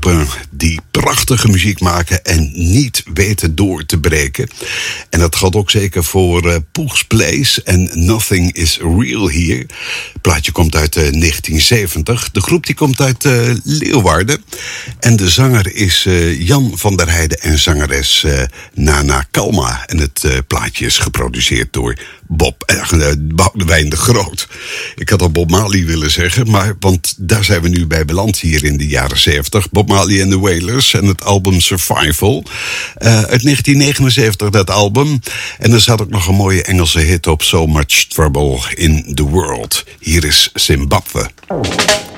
groepen die prachtige muziek maken en niet weten door te breken. En dat geldt ook zeker voor Poeg's Place en Nothing is Real Here. Het plaatje komt uit 1970. De groep die komt uit Leeuwarden. En de zanger is Jan van der Heijden en zangeres Nana Kalma. En het plaatje is geproduceerd door Boudewijn de Groot. Ik had al Bob Marley willen zeggen, maar want daar zijn we nu bij beland hier in de jaren 70. Bob Marley and the Wailers en het album Survival. Uit 1979 dat album. En er zat ook nog een mooie Engelse hit op, So Much Trouble in the World. Hier is Zimbabwe.